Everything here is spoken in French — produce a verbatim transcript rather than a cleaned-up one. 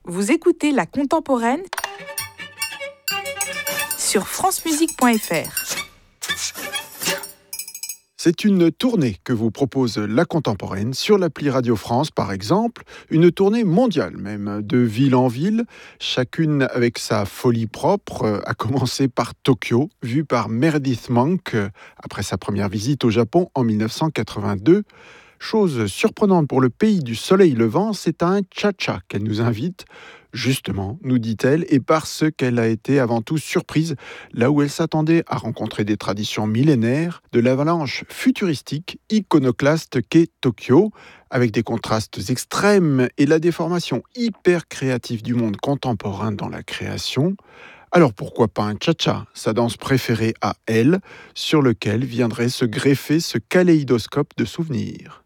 Vous écoutez La Contemporaine sur france musique point f r. C'est une tournée que vous propose La Contemporaine sur l'appli Radio France, par exemple, une tournée mondiale même, de ville en ville, chacune avec sa folie propre, à commencer par Tokyo, vue par Meredith Monk après sa première visite au Japon en dix-neuf cent quatre-vingt-deux. Chose surprenante pour le pays du soleil levant, c'est à un cha-cha qu'elle nous invite, justement, nous dit-elle, et parce qu'elle a été avant tout surprise, là où elle s'attendait à rencontrer des traditions millénaires, de l'avalanche futuristique, iconoclaste qu'est Tokyo, avec des contrastes extrêmes et la déformation hyper créative du monde contemporain dans la création. Alors pourquoi pas un cha-cha, sa danse préférée à elle, sur lequel viendrait se greffer ce kaléidoscope de souvenirs.